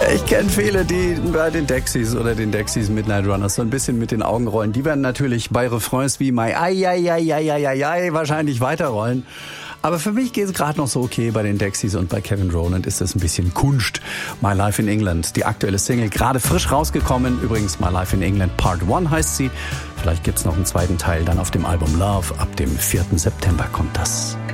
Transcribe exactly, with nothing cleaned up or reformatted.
Ich kenne viele, die bei den Dexys oder den Dexys Midnight Runners so ein bisschen mit den Augen rollen. Die werden natürlich bei Refrains wie My Ai, Ai, Ai, Ai, Ai, Ai wahrscheinlich weiterrollen. Aber für mich geht es gerade noch so okay. Bei den Dexys und bei Kevin Rowland ist das ein bisschen Kunst. My Life in England, die aktuelle Single, gerade frisch rausgekommen. Übrigens My Life in England Part eins heißt sie. Vielleicht gibt's noch einen zweiten Teil dann auf dem Album Love. Ab dem vierten September kommt das.